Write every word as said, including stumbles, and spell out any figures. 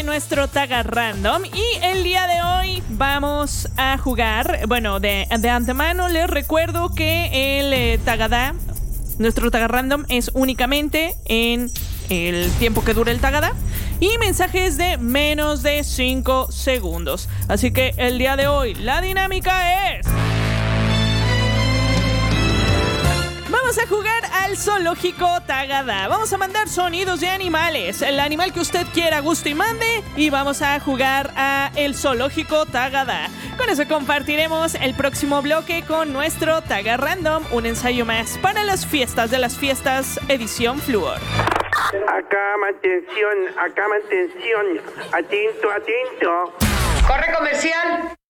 Nuestro Taga Random, y el día de hoy vamos a jugar. Bueno, de, de antemano les recuerdo que el eh, Tagada, nuestro Taga Random, es únicamente en el tiempo que dura el Tagada y mensajes de menos de cinco segundos. Así que el día de hoy la dinámica es: vamos a jugar al zoológico Tagada. Vamos a mandar sonidos de animales, el animal que usted quiera, guste y mande, y vamos a jugar a el zoológico Tagada. Con eso compartiremos el próximo bloque con nuestro Taga Random, un ensayo más para las fiestas de las fiestas edición Fluor. Acá mantención, acá mantención, atento, atento. Corre comercial.